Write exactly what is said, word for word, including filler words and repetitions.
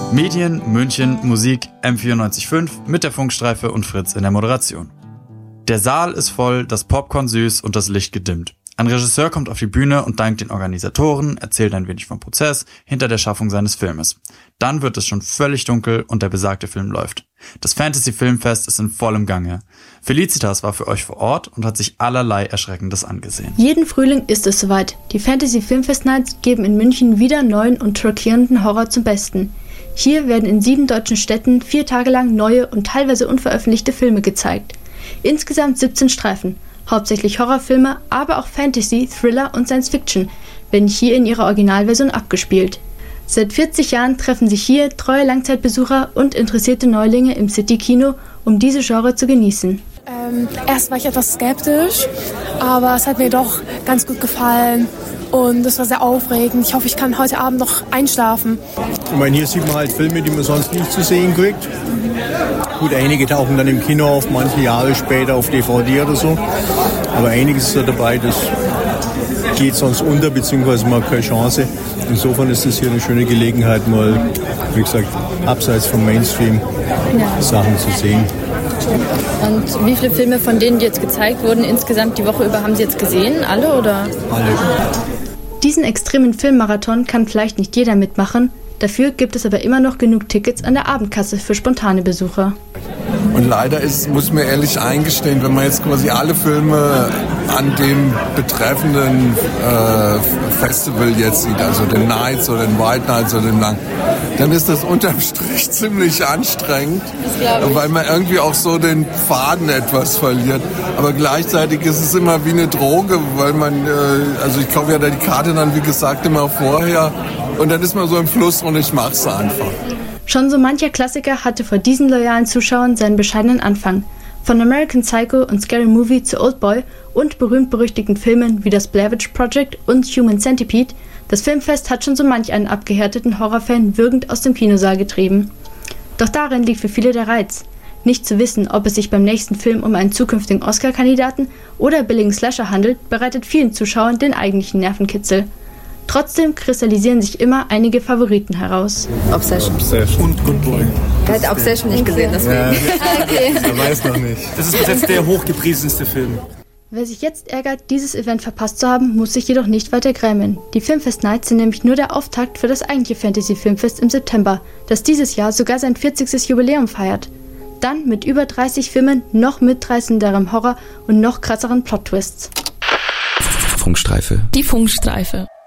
Medien, München, Musik, M vierundneunzig Komma fünf mit der Funkstreife und Fritz in der Moderation. Der Saal ist voll, das Popcorn süß und das Licht gedimmt. Ein Regisseur kommt auf die Bühne und dankt den Organisatoren, erzählt ein wenig vom Prozess hinter der Schaffung seines Filmes. Dann wird es schon völlig dunkel und der besagte Film läuft. Das Fantasy-Filmfest ist in vollem Gange. Felicitas war für euch vor Ort und hat sich allerlei Erschreckendes angesehen. Jeden Frühling ist es soweit. Die Fantasy-Filmfest-Nights geben in München wieder neuen und schockierenden Horror zum Besten. Hier werden in sieben deutschen Städten vier Tage lang neue und teilweise unveröffentlichte Filme gezeigt. Insgesamt siebzehn Streifen. Hauptsächlich Horrorfilme, aber auch Fantasy, Thriller und Science Fiction werden hier in ihrer Originalversion abgespielt. Seit vierzig Jahren treffen sich hier treue Langzeitbesucher und interessierte Neulinge im City-Kino, um diese Genre zu genießen. Ähm, erst war ich etwas skeptisch, aber es hat mir doch ganz gut gefallen und es war sehr aufregend. Ich hoffe, ich kann heute Abend noch einschlafen. Ich meine, hier sieht man halt Filme, die man sonst nicht zu sehen kriegt. Gut, einige tauchen dann im Kino auf, manche Jahre später auf D V D oder so. Aber einiges ist da dabei, das geht sonst unter, beziehungsweise man hat keine Chance. Insofern ist das hier eine schöne Gelegenheit, mal, wie gesagt, abseits vom Mainstream ja. Sachen zu sehen. Und wie viele Filme von denen, die jetzt gezeigt wurden, insgesamt die Woche über, haben Sie jetzt gesehen? Alle oder? Alle. Diesen extremen Filmmarathon kann vielleicht nicht jeder mitmachen. Dafür gibt es aber immer noch genug Tickets an der Abendkasse für spontane Besucher. Und leider ist, muss mir ehrlich eingestehen, wenn man jetzt quasi alle Filme an dem betreffenden äh, Festival jetzt sieht, also den Nights oder den White Nights oder den Lang, dann ist das unterm Strich ziemlich anstrengend, weil man irgendwie auch so den Faden etwas verliert. Aber gleichzeitig ist es immer wie eine Droge, weil man, äh, also ich kaufe ja da die Karte dann, wie gesagt, immer vorher und dann ist man so im Fluss und ich mach's einfach. Schon so mancher Klassiker hatte vor diesen loyalen Zuschauern seinen bescheidenen Anfang. Von American Psycho und Scary Movie zu Oldboy und berühmt-berüchtigten Filmen wie das Blair Witch Project und Human Centipede, das Filmfest hat schon so manch einen abgehärteten Horrorfan würgend aus dem Kinosaal getrieben. Doch darin liegt für viele der Reiz. Nicht zu wissen, ob es sich beim nächsten Film um einen zukünftigen Oscar-Kandidaten oder billigen Slasher handelt, bereitet vielen Zuschauern den eigentlichen Nervenkitzel. Trotzdem kristallisieren sich immer einige Favoriten heraus. Obsession. Obsession. Und Good Boy. Er hat Obsession nicht gesehen, deswegen. Ja. Okay. Er weiß noch nicht. Das ist bis jetzt der hochgepriesenste Film. Wer sich jetzt ärgert, dieses Event verpasst zu haben, muss sich jedoch nicht weiter grämen. Die Filmfest Nights sind nämlich nur der Auftakt für das eigentliche Fantasy-Filmfest im September, das dieses Jahr sogar sein vierzigstes Jubiläum feiert. Dann mit über dreißig Filmen, noch mitreißenderem Horror und noch krasseren Plot-Twists. Funkstreife. Die Funkstreife.